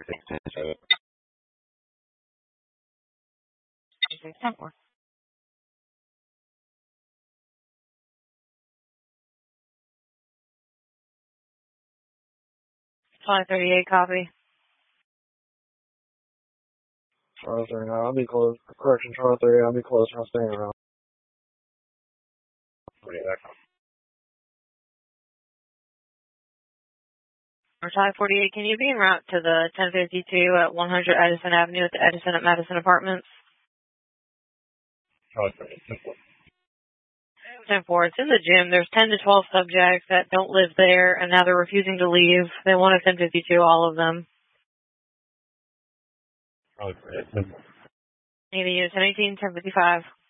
10-4. 538 copy. Charlie 39, I'll be close. Correction, Charlie 38, I'll be close. I'm staying around. Charlie 48, can you be en route to the 1052 at 100 Edison Avenue at the Edison at Madison Apartments? Charlie 38, 10-4. It's in the gym. There's 10 to 12 subjects that don't live there, and now they're refusing to leave. They want a 1052, all of them. Charlie 38, 10-4. Need to use 1018, 1055.